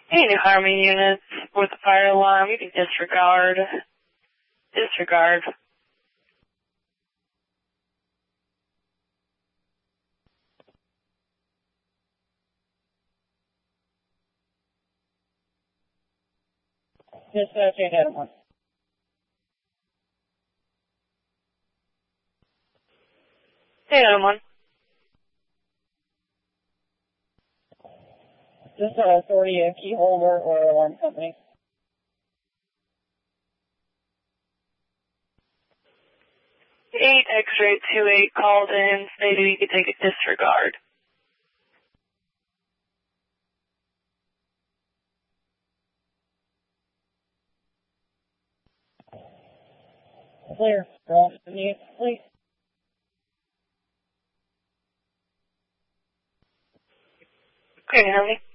Any Harmony units with a fire alarm, you can disregard. Disregard. Dispatch 8 Adam 1. Hey, Adam 1. Just authority of key holder or alarm company. 8 X-ray 28 called in, stated you could take a disregard. Clear. Roll to the unit, please. Okay, Harmony.